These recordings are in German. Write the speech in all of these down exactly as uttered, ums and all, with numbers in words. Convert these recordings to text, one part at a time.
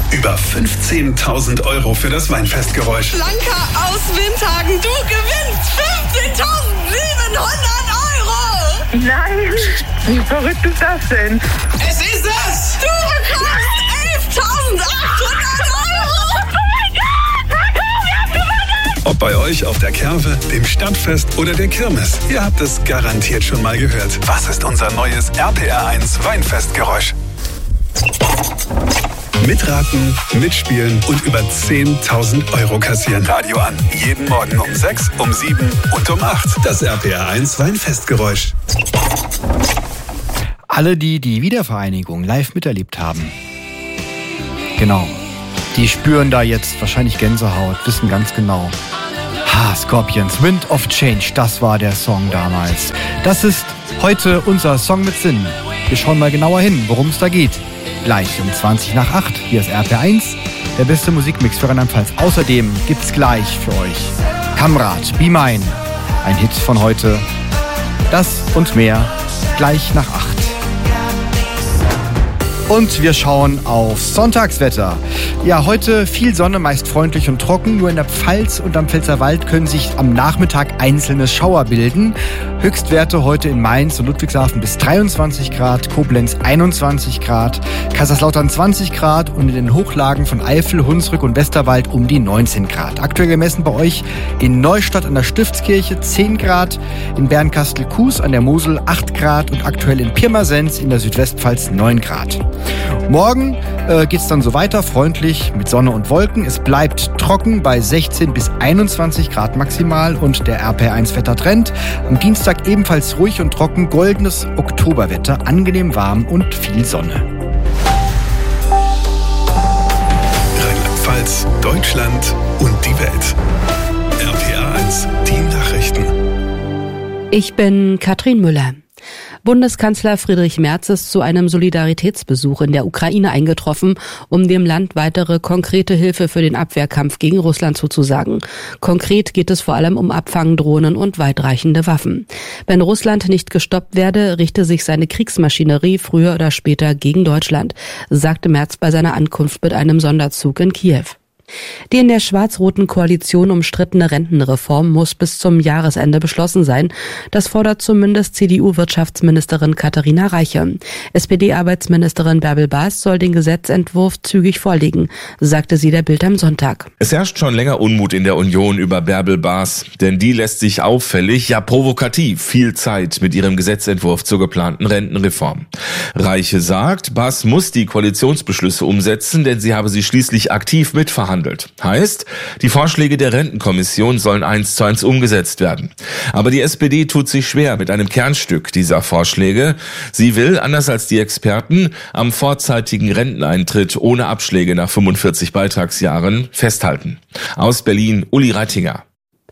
Über fünfzehntausend Euro für das Weinfestgeräusch. Blanca aus Windhagen, du gewinnst fünfzehntausendsiebenhundert Euro! Nein, wie verrückt ist das denn? Es ist es! Du bekommst elftausendachthundert Euro! Oh mein Gott, Marco, wir haben gewonnen! Ob bei euch auf der Kerwe, dem Stadtfest oder der Kirmes, ihr habt es garantiert schon mal gehört. Was ist unser neues R P R eins Weinfestgeräusch? Mitraten, mitspielen und über zehntausend Euro kassieren. Radio an. Jeden Morgen um sechs, um sieben und um acht. Das R P R eins Weinfestgeräusch. Alle, die die Wiedervereinigung live miterlebt haben, genau, die spüren da jetzt wahrscheinlich Gänsehaut, wissen ganz genau. Ha, Scorpions, Wind of Change, das war der Song damals. Das ist heute unser Song mit Sinn. Wir schauen mal genauer hin, worum es da geht. Gleich um zwanzig nach acht. Hier ist R P R eins, der beste Musikmix für Rheinland-Pfalz. Außerdem gibt's gleich für euch Kamrat, Be Mine, ein Hit von heute. Das und mehr gleich nach acht. Und wir schauen auf Sonntagswetter. Ja, heute viel Sonne, meist freundlich und trocken. Nur in der Pfalz und am Pfälzerwald können sich am Nachmittag einzelne Schauer bilden. Höchstwerte heute in Mainz und Ludwigshafen bis dreiundzwanzig Grad, Koblenz einundzwanzig Grad, Kaiserslautern zwanzig Grad und in den Hochlagen von Eifel, Hunsrück und Westerwald um die neunzehn Grad. Aktuell gemessen bei euch in Neustadt an der Stiftskirche zehn Grad, in Bernkastel-Kues an der Mosel acht Grad und aktuell in Pirmasens in der Südwestpfalz neun Grad. Morgen äh, geht's dann so weiter, freundlich mit Sonne und Wolken. Es bleibt trocken bei sechzehn bis einundzwanzig Grad maximal und der R P R eins Wettertrend. Am Dienstag ebenfalls ruhig und trocken, goldenes Oktoberwetter, angenehm warm und viel Sonne. Rheinland-Pfalz, Deutschland und die Welt. R P R eins, die Nachrichten. Ich bin Katrin Müller. Bundeskanzler Friedrich Merz ist zu einem Solidaritätsbesuch in der Ukraine eingetroffen, um dem Land weitere konkrete Hilfe für den Abwehrkampf gegen Russland zuzusagen. Konkret geht es vor allem um Abfangdrohnen und weitreichende Waffen. Wenn Russland nicht gestoppt werde, richte sich seine Kriegsmaschinerie früher oder später gegen Deutschland, sagte Merz bei seiner Ankunft mit einem Sonderzug in Kiew. Die in der schwarz-roten Koalition umstrittene Rentenreform muss bis zum Jahresende beschlossen sein. Das fordert zumindest C D U-Wirtschaftsministerin Katharina Reiche. S P D-Arbeitsministerin Bärbel Baas soll den Gesetzentwurf zügig vorlegen, sagte sie der Bild am Sonntag. Es herrscht schon länger Unmut in der Union über Bärbel Baas, denn die lässt sich auffällig, ja provokativ, viel Zeit mit ihrem Gesetzentwurf zur geplanten Rentenreform. Reiche sagt, Baas muss die Koalitionsbeschlüsse umsetzen, denn sie habe sie schließlich aktiv mitverhandelt. Heißt, die Vorschläge der Rentenkommission sollen eins zu eins umgesetzt werden. Aber die S P D tut sich schwer mit einem Kernstück dieser Vorschläge. Sie will, anders als die Experten, am vorzeitigen Renteneintritt ohne Abschläge nach fünfundvierzig Beitragsjahren festhalten. Aus Berlin, Uli Reitinger.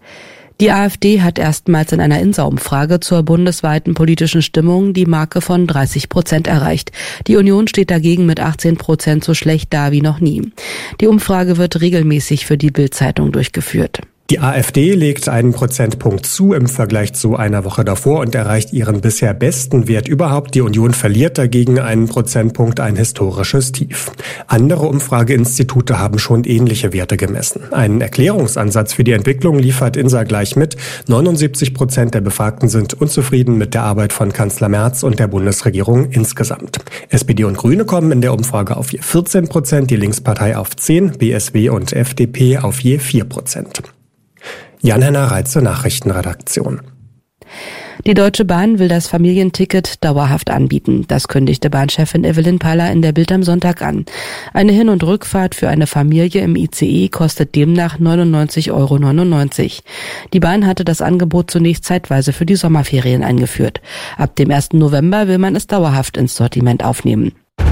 Die AfD hat erstmals in einer Insa-Umfrage zur bundesweiten politischen Stimmung die Marke von dreißig Prozent erreicht. Die Union steht dagegen mit achtzehn Prozent so schlecht da wie noch nie. Die Umfrage wird regelmäßig für die Bild-Zeitung durchgeführt. Die AfD legt einen Prozentpunkt zu im Vergleich zu einer Woche davor und erreicht ihren bisher besten Wert überhaupt. Die Union verliert dagegen einen Prozentpunkt, ein historisches Tief. Andere Umfrageinstitute haben schon ähnliche Werte gemessen. Einen Erklärungsansatz für die Entwicklung liefert Insa gleich mit. neunundsiebzig Prozent der Befragten sind unzufrieden mit der Arbeit von Kanzler Merz und der Bundesregierung insgesamt. S P D und Grüne kommen in der Umfrage auf je vierzehn Prozent, die Linkspartei auf zehn, B S W und F D P auf je vier Prozent. Jan-Henner Reitze, Nachrichtenredaktion. Die Deutsche Bahn will das Familienticket dauerhaft anbieten. Das kündigte Bahnchefin Evelyn Paller in der Bild am Sonntag an. Eine Hin- und Rückfahrt für eine Familie im I C E kostet demnach neunundneunzig Euro neunundneunzig. Die Bahn hatte das Angebot zunächst zeitweise für die Sommerferien eingeführt. Ab dem ersten November will man es dauerhaft ins Sortiment aufnehmen.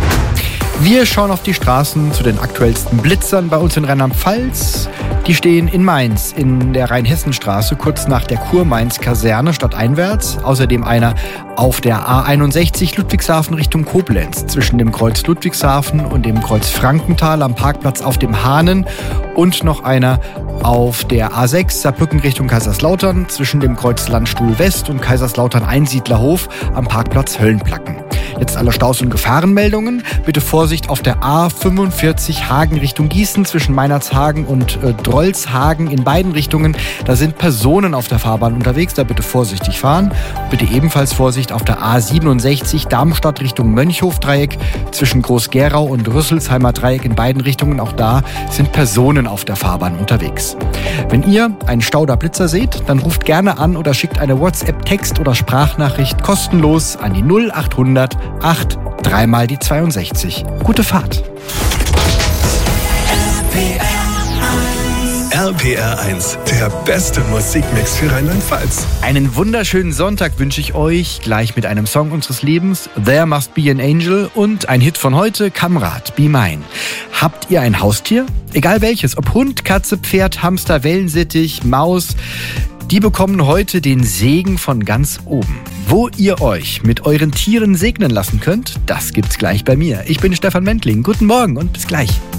Wir schauen auf die Straßen zu den aktuellsten Blitzern bei uns in Rheinland-Pfalz. Die stehen in Mainz, in der Rheinhessenstraße, kurz nach der Kur-Mainz-Kaserne stadteinwärts. Außerdem einer auf der A einundsechzig Ludwigshafen Richtung Koblenz, zwischen dem Kreuz Ludwigshafen und dem Kreuz Frankenthal am Parkplatz auf dem Hahnen. Und noch einer auf der A sechs Saarbrücken Richtung Kaiserslautern, zwischen dem Kreuz Landstuhl West und Kaiserslautern Einsiedlerhof am Parkplatz Höllenplacken. Jetzt alle Staus und Gefahrenmeldungen. Bitte Vorsicht auf der A fünfundvierzig Hagen Richtung Gießen zwischen Meinerzhagen und äh, Drolshagen in beiden Richtungen. Da sind Personen auf der Fahrbahn unterwegs, da bitte vorsichtig fahren. Bitte ebenfalls Vorsicht auf der A siebenundsechzig Darmstadt Richtung Mönchhof-Dreieck zwischen Groß-Gerau und Rüsselsheimer Dreieck in beiden Richtungen. Auch da sind Personen auf der Fahrbahn unterwegs. Wenn ihr einen Stau oder Blitzer seht, dann ruft gerne an oder schickt eine WhatsApp-Text- oder Sprachnachricht kostenlos an die null achthundert acht dreimal die zweiundsechzig. Gute Fahrt. R P R eins, der beste Musikmix für Rheinland-Pfalz. Einen wunderschönen Sonntag wünsche ich euch, gleich mit einem Song unseres Lebens, There Must Be an Angel, und ein Hit von heute, Kamrat, Be Mine. Habt ihr ein Haustier? Egal welches, ob Hund, Katze, Pferd, Hamster, Wellensittich, Maus, die bekommen heute den Segen von ganz oben. Wo ihr euch mit euren Tieren segnen lassen könnt, das gibt's gleich bei mir. Ich bin Stefan Mentling. Guten Morgen und bis gleich.